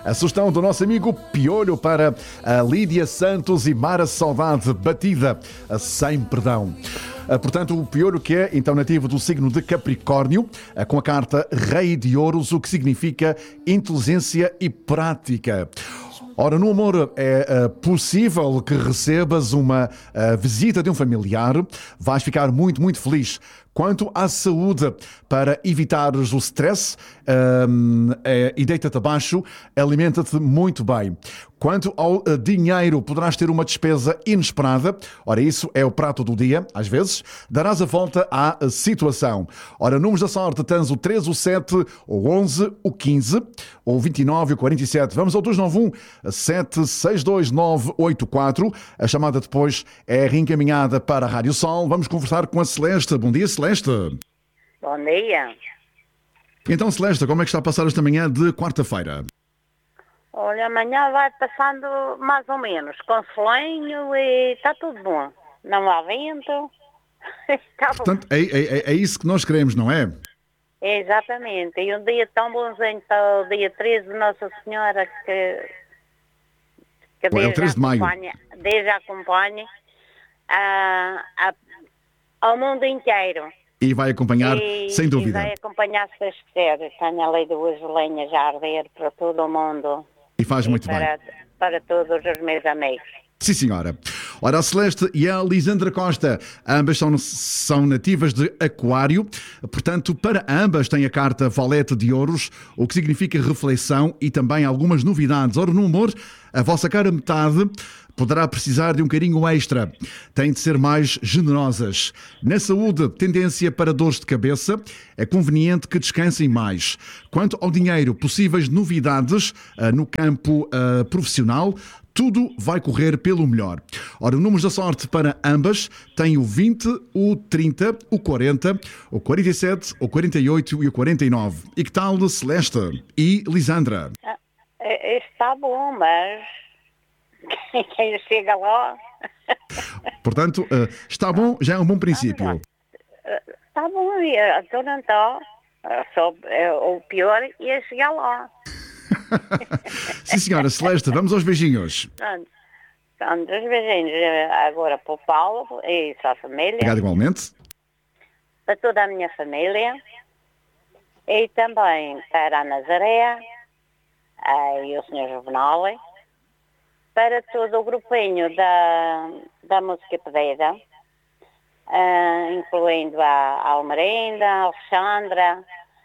A sugestão do nosso amigo Piolho para a Lídia Santos e Mara Saudade, batida sem perdão. Portanto, o Piolho, que é então nativo do signo de Capricórnio, com a carta Rei de Ouros, o que significa inteligência e prática. Ora, no amor é possível que recebas uma visita de um familiar. Vais ficar muito, muito feliz. Quanto à saúde, para evitares o stress e deita-te abaixo, alimenta-te muito bem. Quanto ao dinheiro, poderás ter uma despesa inesperada. Ora, isso é o prato do dia, às vezes. Darás a volta à situação. Ora, números da sorte, tens o 3, o 7, o 11, o 15, o 29 e o 47. Vamos ao 291 762 A chamada depois é reencaminhada para a Rádio Sol. Vamos conversar com a Celeste. Bom dia, Celeste. Bom dia. Então, Celeste, como é que está a passar esta manhã de quarta-feira? Olha, amanhã vai passando mais ou menos, com solinho e está tudo bom. Não há vento. Está Portanto, é isso que nós queremos, não é? Exatamente. E um dia tão bonzinho para o dia 13 de Nossa Senhora que É o 13 de maio. Desde acompanhe ao mundo inteiro. E vai acompanhar, sem dúvida. E vai acompanhar, se Deus quiser. Tenho a lei duas lenhas a arder para todo o mundo. E faz muito bem. Para todos os meus amigos. Sim, senhora. Ora, a Celeste e a Lisandra Costa, ambas são nativas de Aquário, portanto, para ambas tem a carta Valete de Ouros, o que significa reflexão e também algumas novidades. Ora, no humor, a vossa cara metade poderá precisar de um carinho extra. Têm de ser mais generosas. Na saúde, tendência para dores de cabeça. É conveniente que descansem mais. Quanto ao dinheiro, possíveis novidades no campo profissional. Tudo vai correr pelo melhor. Ora, números da sorte para ambas tem o 20, o 30, o 40, o 47, o 48 e o 49. E que tal de Celeste e Lisandra? Está bom, mas quem chega lá... Portanto, está bom, já é um bom princípio. Está bom, então não está. O pior é chegar lá. Sim, senhora. Celeste, vamos aos beijinhos. Pronto, os beijinhos agora para o Paulo e sua família. Obrigado igualmente. Para toda a minha família. E também para a Nazaré e o Sr. Juvenal. Para todo o grupinho da música pedida, incluindo a Almerinda, a Alexandra,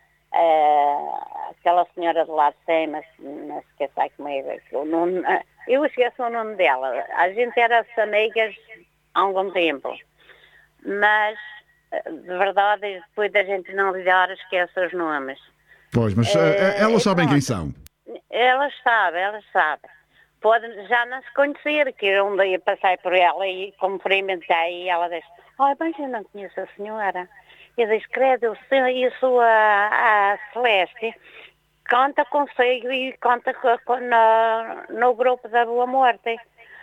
aquela senhora do lado de cima, não se esqueça comigo, eu esqueço o nome dela. A gente era amigas há algum tempo, mas de verdade, depois da gente não ligar, esquece os nomes. Pois, mas elas sabem quem são. Elas sabem. Pode já não se conhecer, que eu um dia passei por ela e cumprimentei e ela disse, mas eu não conheço a senhora. Eu disse, credo, eu sou a Celeste, canta consigo e canta no grupo da Boa Morte.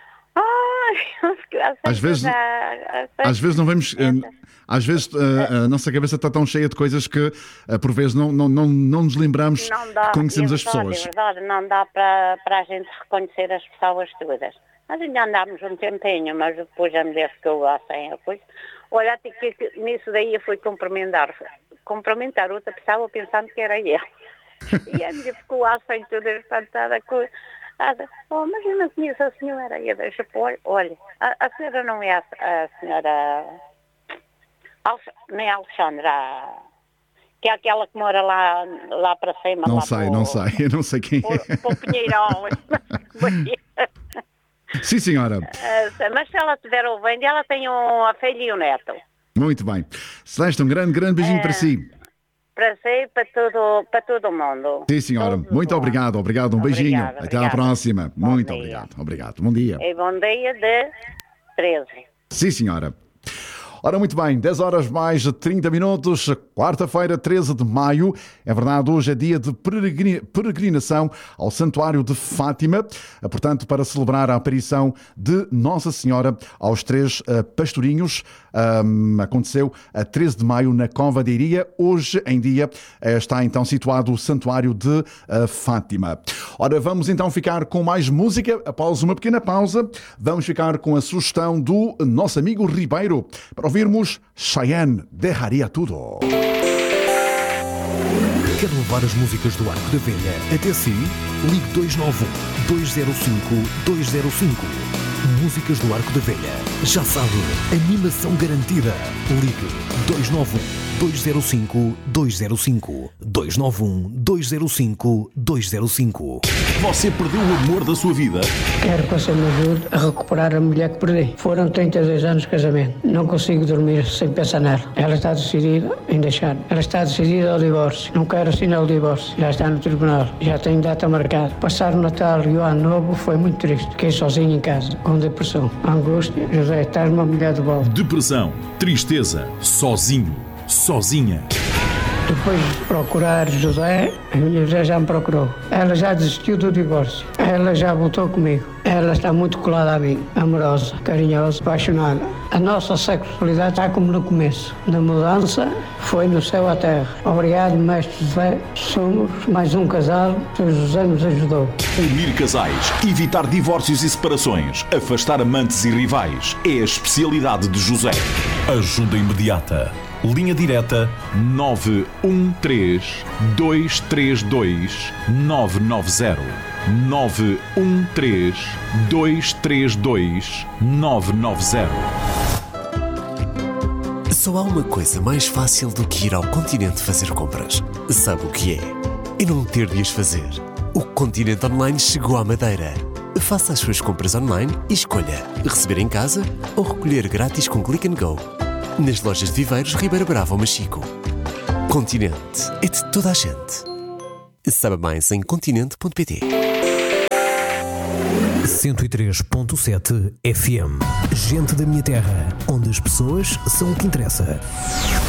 Às vezes não vemos... Às vezes a nossa cabeça está tão cheia de coisas que por vezes não nos lembramos que conhecemos as pessoas. É verdade, não dá para a gente reconhecer as pessoas todas. Nós ainda andámos um tempinho, mas depois já me disse que eu lá sem a coisa. Olha, até que nisso daí eu fui cumprimentar outra pessoa pensando que era ele. E a minha ficou lá sem tudo espantada com... mas eu não conheço a senhora. E eu deixo por... Olha, a senhora não é a senhora... nem a Alexandra, que é aquela que mora lá para cima. Não sei, eu não sei quem é. Para o Pinheirão. Sim, senhora. Mas se ela estiver ouvindo, ela tem uma filha e um neto. Muito bem. Celeste, um grande beijinho para si. Para si, para todo o mundo. Sim, senhora. Muito obrigado. Um beijinho. Até à próxima. Muito obrigado. Bom dia. E bom dia de 13. Sim, senhora. Ora, muito bem, 10 horas mais 30 minutos, quarta-feira, 13 de maio. É verdade, hoje é dia de peregrinação ao Santuário de Fátima, portanto, para celebrar a aparição de Nossa Senhora aos 3 pastorinhos. Aconteceu a 13 de maio na Cova de Iria. Hoje em dia está então situado o Santuário de Fátima. Ora, vamos então ficar com mais música. Após uma pequena pausa, vamos ficar com a sugestão do nosso amigo Ribeiro para ouvirmos Cheyenne, Derraria Tudo. Quer levar as músicas do Arco da Velha até si? Ligue 291-205-205. Músicas do Arco da Velha. Já sabe, animação garantida. Ligue 291-205-205. 291-205-205. Você perdeu o amor da sua vida? Quero que você me ajude a recuperar a mulher que perdi. Foram 32 anos de casamento. Não consigo dormir sem pensar nela. Ela está decidida em deixar. Ela está decidida ao divórcio. Não quero assinar o divórcio. Já está no tribunal. Já tenho data marcada. Passar o Natal e o Ano Novo foi muito triste. Fiquei sozinho em casa, com depressão, angústia. José, estás uma mulher de volta. Depressão, tristeza, sozinho, sozinha. Depois de procurar José, a minha José já me procurou. Ela já desistiu do divórcio. Ela já voltou comigo. Ela está muito colada a mim, amorosa, carinhosa, apaixonada. A nossa sexualidade está como no começo. Na mudança, foi no céu à terra. Obrigado, mestre José. Somos mais um casal que o José nos ajudou. Unir casais, evitar divórcios e separações, afastar amantes e rivais. É a especialidade de José. Ajuda imediata. Linha direta 913-232-990. 913-232-990. Só há uma coisa mais fácil do que ir ao Continente fazer compras. Sabe o que é? E não ter de as fazer. O Continente Online chegou à Madeira. Faça as suas compras online e escolha receber em casa ou recolher grátis com Click and Go. Nas lojas de Viveiros, Ribeira Brava ou Machico. Continente é de toda a gente. Saiba mais em continente.pt. 103.7 FM. Gente da minha terra, onde as pessoas são o que interessa.